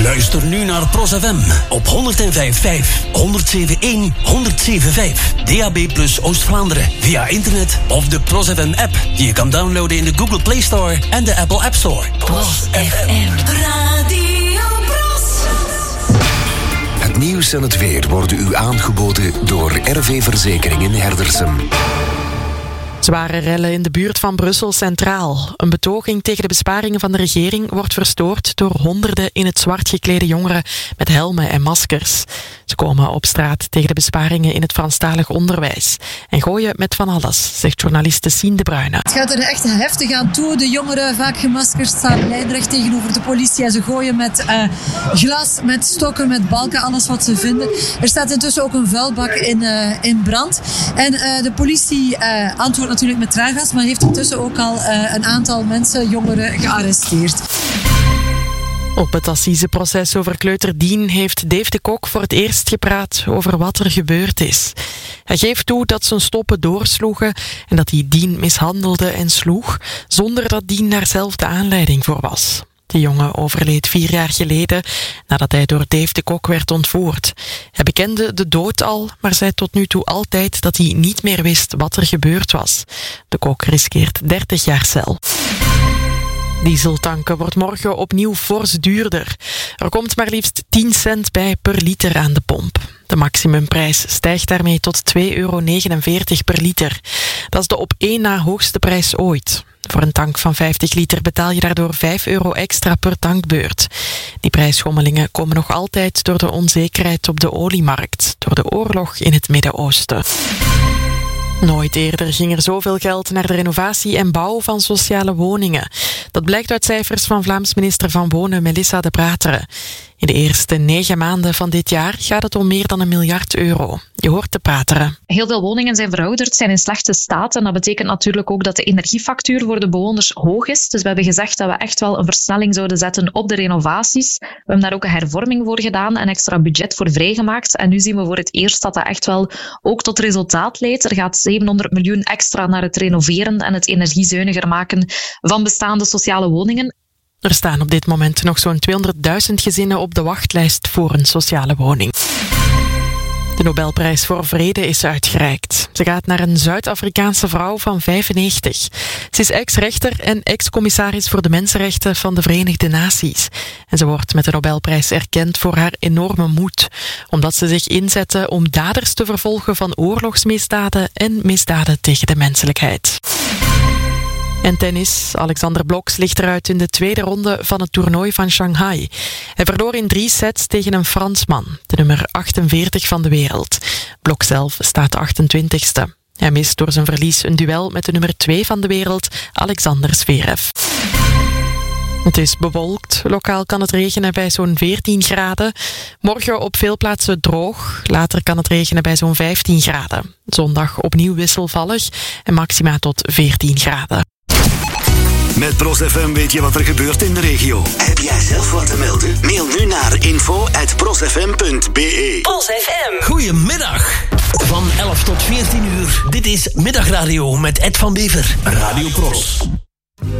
Luister nu naar Pros FM op 105.5, 107.1, 107.5. DAB+ Oost-Vlaanderen via internet of de Pros FM app die je kan downloaden in de Google Play Store en de Apple App Store. Pros FM. Radio Pros. Het nieuws en het weer worden u aangeboden door RV Verzekeringen Herdersum. Zware rellen in de buurt van Brussel Centraal. Een betoging tegen de besparingen van de regering wordt verstoord door honderden in het zwart geklede jongeren met helmen en maskers. Ze komen op straat tegen de besparingen in het Franstalig onderwijs en gooien met van alles, zegt journaliste Sien de Bruyne. Het gaat er echt heftig aan toe. De jongeren, vaak gemaskerd, staan lijnrecht tegenover de politie en ze gooien met glas, met stokken, met balken, alles wat ze vinden. Er staat intussen ook een vuilbak in brand. En de politie antwoordt natuurlijk met traangas, maar heeft intussen ook al een aantal mensen, jongeren, gearresteerd. Op het assiseproces over kleuter Dien heeft Dave de Kok voor het eerst gepraat over wat er gebeurd is. Hij geeft toe dat zijn stoppen doorsloegen en dat hij Dien mishandelde en sloeg, zonder dat Dien daar zelf de aanleiding voor was. De jongen overleed 4 jaar geleden nadat hij door Dave de Kok werd ontvoerd. Hij bekende de dood al, maar zei tot nu toe altijd dat hij niet meer wist wat er gebeurd was. De Kok riskeert 30 jaar cel. Dieseltanken wordt morgen opnieuw fors duurder. Er komt maar liefst 10 cent bij per liter aan de pomp. De maximumprijs stijgt daarmee tot €2,49 per liter. Dat is de op 1 na hoogste prijs ooit. Voor een tank van 50 liter betaal je daardoor €5 extra per tankbeurt. Die prijsschommelingen komen nog altijd door de onzekerheid op de oliemarkt, door de oorlog in het Midden-Oosten. Nooit eerder ging er zoveel geld naar de renovatie en bouw van sociale woningen. Dat blijkt uit cijfers van Vlaams minister van Wonen Melissa De Brateren. In de eerste 9 maanden van dit jaar gaat het om meer dan €1 miljard. Je hoort De Brateren. Heel veel woningen zijn verouderd, zijn in slechte staat. En dat betekent natuurlijk ook dat de energiefactuur voor de bewoners hoog is. Dus we hebben gezegd dat we echt wel een versnelling zouden zetten op de renovaties. We hebben daar ook een hervorming voor gedaan, een extra budget voor vrijgemaakt. En nu zien we voor het eerst dat dat echt wel ook tot resultaat leidt. Er gaat 700 miljoen extra naar het renoveren en het energiezuiniger maken van bestaande sociale woningen. Er staan op dit moment nog zo'n 200.000 gezinnen op de wachtlijst voor een sociale woning. De Nobelprijs voor Vrede is uitgereikt. Ze gaat naar een Zuid-Afrikaanse vrouw van 95. Ze is ex-rechter en ex-commissaris voor de mensenrechten van de Verenigde Naties. En ze wordt met de Nobelprijs erkend voor haar enorme moed, omdat ze zich inzette om daders te vervolgen van oorlogsmisdaden en misdaden tegen de menselijkheid. En tennis. Alexander Bloks ligt eruit in de tweede ronde van het toernooi van Shanghai. Hij verloor in 3 sets tegen een Fransman, de nummer 48 van de wereld. Bloks zelf staat 28ste. Hij mist door zijn verlies een duel met de nummer 2 van de wereld, Alexander Zverev. Het is bewolkt. Lokaal kan het regenen bij zo'n 14 graden. Morgen op veel plaatsen droog. Later kan het regenen bij zo'n 15 graden. Zondag opnieuw wisselvallig en maxima tot 14 graden. Met Pros FM weet je wat er gebeurt in de regio. Heb jij zelf wat te melden? Mail nu naar info@prosfm.be. Pros FM. Goedemiddag. Van 11 tot 14 uur. Dit is Middagradio met Ed van Bever. Radio Pros.